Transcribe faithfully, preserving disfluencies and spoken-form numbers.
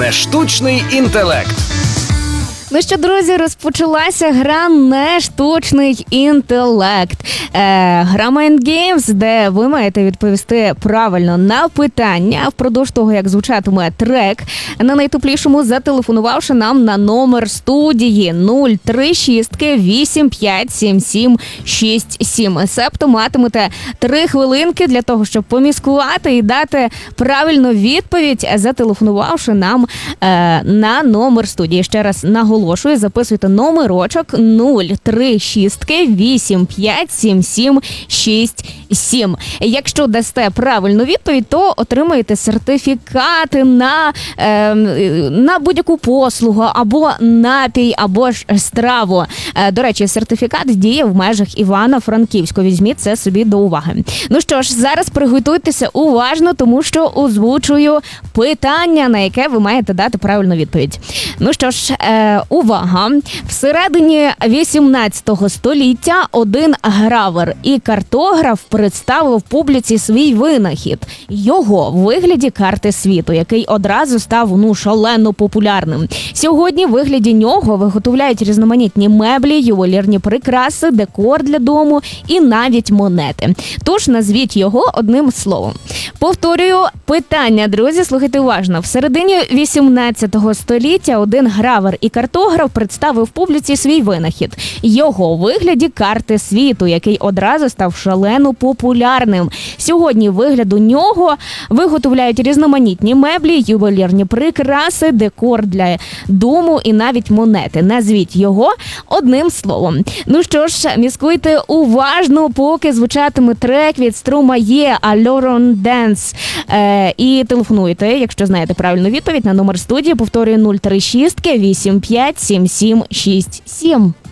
не штучний інтелект. Ну що, друзі, розпочалася гра «Не штучний інтелект». Е, гра Mind Games, де ви маєте відповісти правильно на питання впродовж того, як звучатиме трек, на найтеплішому зателефонувавши нам на номер студії нуль три шість вісім п'ять сім сім шість сім. Себто матимете три хвилинки для того, щоб поміскувати і дати правильну відповідь, зателефонувавши нам е, на номер студії. Ще раз наголошую. Оголошую, записуйте номерочок нуль три шість вісім п'ять сім сім шість сім. Якщо дасте правильну відповідь, то отримаєте сертифікати на, е, на будь-яку послугу, або напій, або ж страву. Е, до речі, сертифікат діє в межах Івано-Франківського. Візьміть це собі до уваги. Ну що ж, зараз приготуйтеся уважно, тому що озвучую питання, на яке ви маєте дати правильну відповідь. Ну що ж, е, увага! Всередині вісімнадцятого століття один гравер і картограф представив публіці свій винахід. Його в вигляді карти світу, який одразу став ну шалено популярним. Сьогодні в вигляді нього виготовляють різноманітні меблі, ювелірні прикраси, декор для дому і навіть монети. Тож назвіть його одним словом. Повторюю питання, друзі, слухайте уважно. Всередині вісімнадцятого століття один гравер і картограф представив публіці свій винахід. Його в вигляді карти світу, який одразу став шалено популярним. Сьогодні вигляду нього виготовляють різноманітні меблі, ювелірні прикраси, декор для дому і навіть монети. Назвіть його одним словом. Ну що ж, міскуйте уважно, поки звучатиме трек від Струма Є «Alone Dance». Е, і телефонуйте, якщо знаєте правильну відповідь, на номер студії, повторюю, нуль три шість вісім п'ять сім сім шість сім.